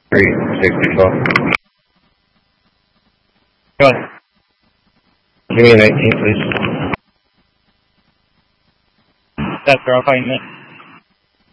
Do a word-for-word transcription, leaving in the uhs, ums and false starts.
three sixty-four. Go on. Give me an eighteen, please. That's our appointment.